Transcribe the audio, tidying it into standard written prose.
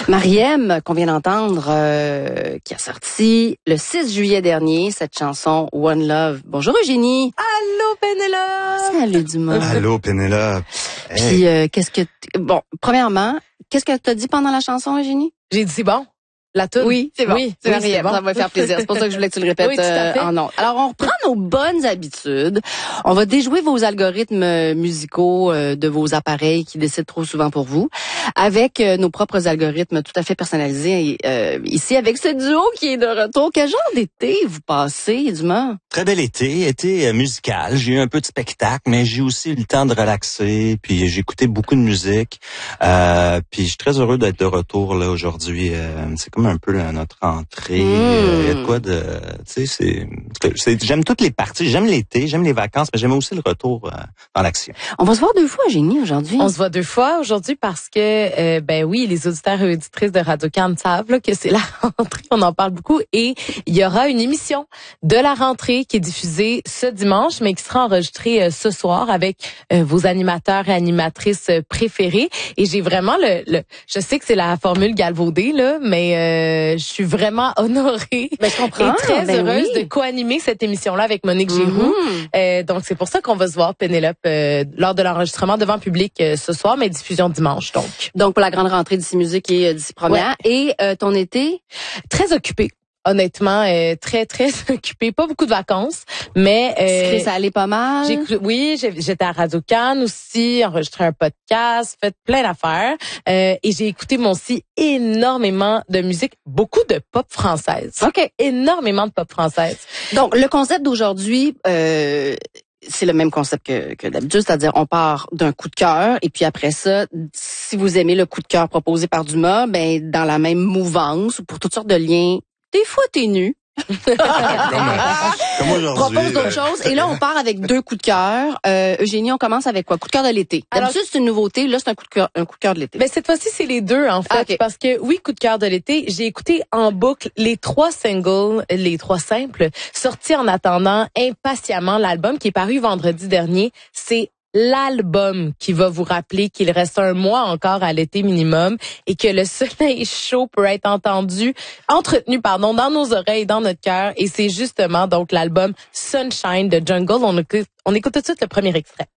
Mariem, qu'on vient d'entendre, qui a sorti le 6 juillet dernier cette chanson One Love. Bonjour Eugénie. Allô Pénélope. Salut Dumas. Allô Pénélope. Hey. Puis bon, premièrement, qu'est-ce que t'as dit pendant la chanson, Eugénie? J'ai dit c'est bon. La toune. Oui, c'est bon. Oui, c'est Mariem, bon. Ça va faire plaisir. C'est pour ça que je voulais que tu le répètes en nom. Alors, on reprend nos bonnes habitudes. On va déjouer vos algorithmes musicaux de vos appareils qui décident trop souvent pour vous avec nos propres algorithmes tout à fait personnalisés ici avec ce duo qui est de retour. Quel genre d'été vous passez, Dumas? Très bel été musical. J'ai eu un peu de spectacle, mais j'ai aussi eu le temps de relaxer. Puis j'ai écouté beaucoup de musique. Puis je suis très heureux d'être de retour là aujourd'hui. C'est comme un peu là, notre entrée. Il y a de quoi de, tu sais, j'aime toutes les parties. J'aime l'été, j'aime les vacances, mais j'aime aussi le retour dans l'action. On va se voir deux fois, Eugénie, aujourd'hui. On se voit deux fois aujourd'hui parce que, ben oui, les auditeurs et auditrices de Radio-Can savent là, que c'est la rentrée. On en parle beaucoup et il y aura une émission de la rentrée qui est diffusée ce dimanche, mais qui sera enregistrée ce soir avec vos animateurs et animatrices préférés. Et j'ai vraiment je sais que c'est la formule galvaudée là, mais je suis vraiment honorée je comprends. et très heureuse de co-animer cette émission-là avec Monique Giroux. Donc, c'est pour ça qu'on va se voir, Pénélope, lors de l'enregistrement devant public ce soir, mais diffusion dimanche, Donc, pour la grande rentrée d'ici musique et d'ici première. Ouais. Et ton été? Très occupé. Honnêtement, très, très occupée. Pas beaucoup de vacances, mais... ça allait pas mal? J'étais à Radio-Can aussi, enregistré un podcast, fait plein d'affaires. Et j'ai écouté moi aussi énormément de musique, beaucoup de pop française. OK. Énormément de pop française. Donc, le concept d'aujourd'hui... c'est le même concept que d'habitude, c'est-à-dire on part d'un coup de cœur et puis après ça, si vous aimez le coup de cœur proposé par Dumas, ben dans la même mouvance ou pour toutes sortes de liens, des fois t'es nu. Comme aujourd'hui. Propose d'autres choses. Et là, on part avec deux coups de cœur. Eugénie, on commence avec quoi? Coup de cœur de l'été. D'habitude, c'est une nouveauté. Là, c'est un coup de cœur de l'été. Ben, cette fois-ci, c'est les deux, en fait. Okay. Parce que, oui, coup de cœur de l'été, j'ai écouté en boucle les trois simples, sortis en attendant impatiemment l'album qui est paru vendredi dernier. C'est l'album qui va vous rappeler qu'il reste un mois encore à l'été minimum et que le soleil chaud peut être entretenu dans nos oreilles, dans notre cœur. Et c'est justement donc l'album Sunshine de Jungle. On écoute tout de suite le premier extrait.